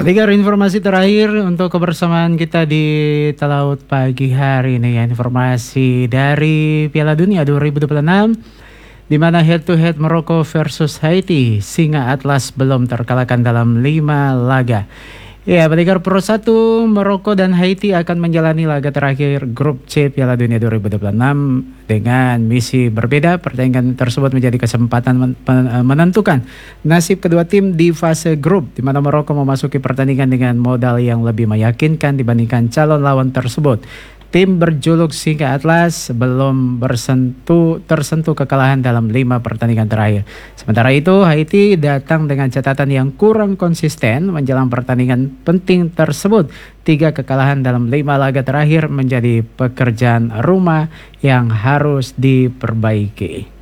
Pendengar, informasi terakhir untuk kebersamaan kita di Talaut pagi hari ini ya, informasi dari Piala Dunia 2026 di mana head to head Maroko versus Haiti, Singa Atlas belum terkalahkan dalam 5 laga. Ya, pendengar, Pro 1 Maroko dan Haiti akan menjalani laga terakhir grup C Piala Dunia 2026 dengan misi berbeda. Pertandingan tersebut menjadi kesempatan menentukan nasib kedua tim di fase grup, di mana Maroko memasuki pertandingan dengan modal yang lebih meyakinkan dibandingkan calon lawan tersebut. Tim berjuluk Singa Atlas belum tersentuh kekalahan dalam 5 pertandingan terakhir. Sementara itu, Haiti datang dengan catatan yang kurang konsisten menjelang pertandingan penting tersebut. 3 kekalahan dalam 5 laga terakhir menjadi pekerjaan rumah yang harus diperbaiki.